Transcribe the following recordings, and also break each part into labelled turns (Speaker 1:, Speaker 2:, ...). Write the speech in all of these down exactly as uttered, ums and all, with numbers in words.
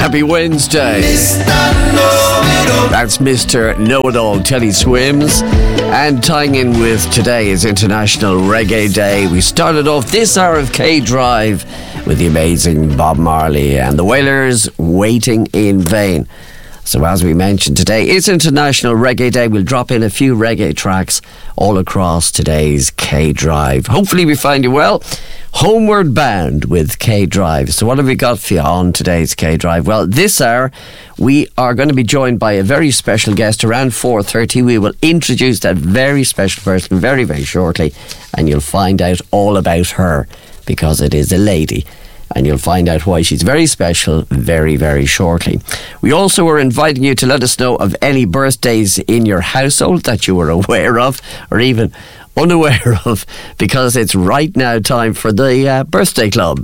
Speaker 1: happy Wednesday. That's Mister Know-It-All, Teddy Swims. And tying in with today is International Reggae Day. We started off this hour of K-Drive with the amazing Bob Marley and the Wailers, Waiting in Vain. So as we mentioned today, it's International Reggae Day. We'll drop in a few reggae tracks all across today's K-Drive. Hopefully we find you well. Homeward Bound with K-Drive. So what have we got for you on today's K-Drive? Well, this hour we are going to be joined by a very special guest. Around four thirty we will introduce that very special person very, very shortly, and you'll find out all about her because it is a lady. And you'll find out why she's very special very, very shortly. We also are inviting you to let us know of any birthdays in your household that you were aware of or even unaware of, because it's right now time for the uh, Birthday Club.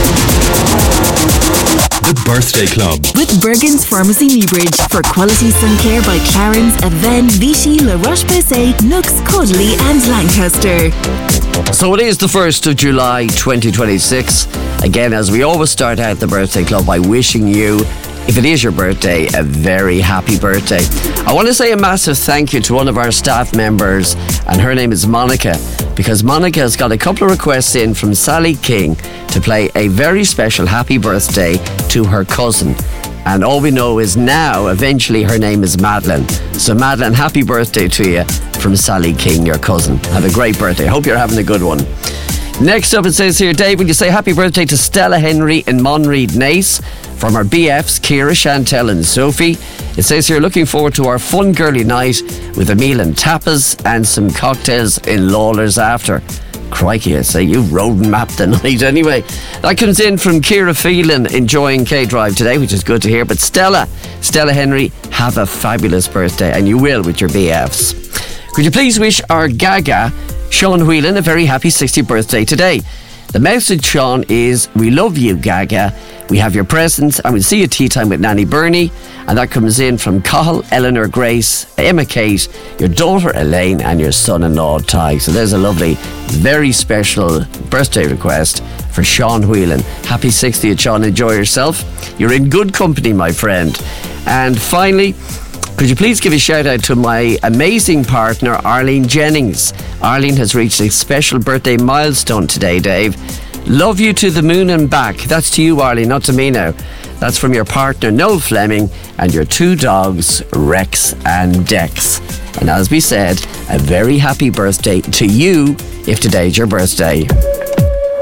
Speaker 2: The Birthday Club.
Speaker 3: With Bergen's Pharmacy Newbridge. For quality sun care by Clarence, Aven, Vichy, La Roche-Posay, Nooks, Cudley and Lancaster.
Speaker 1: So it is the first of July twenty twenty-six. Again, as we always start out the Birthday Club by wishing you, if it is your birthday, a very happy birthday. I want to say a massive thank you to one of our staff members, and her name is Monica, because Monica has got a couple of requests in from Sally King to play a very special happy birthday to her cousin. And all we know is now, eventually, her name is Madeline. So Madeline, happy birthday to you from Sally King, your cousin. Have a great birthday. Hope you're having a good one. Next up, it says here, Dave, would you say happy birthday to Stella Henry in Monreid Nace from our B Fs, Ciara, Chantel and Sophie. It says here, looking forward to our fun girly night with a meal and tapas and some cocktails in Lawler's after. Crikey, I say you road mapped the night anyway. That comes in from Ciara Phelan, enjoying K-Drive today, which is good to hear. But Stella, Stella Henry, have a fabulous birthday, and you will with your B Fs. Could you please wish our Gaga, Sean Whelan, a very happy sixtieth birthday today? The message, Sean, is we love you, Gaga. We have your presents and we'll see you tea time with Nanny Bernie. And that comes in from Cahill, Eleanor Grace, Emma Kate, your daughter Elaine and your son-in-law Ty. So there's a lovely, very special birthday request for Sean Whelan. Happy sixtieth, Sean. Enjoy yourself. You're in good company, my friend. And finally, could you please give a shout out to my amazing partner, Arlene Jennings. Arlene has reached a special birthday milestone today, Dave. Love you to the moon and back. That's to you, Arlene, not to me now. That's from your partner, Noel Fleming, and your two dogs, Rex and Dex. And as we said, a very happy birthday to you if today's your birthday.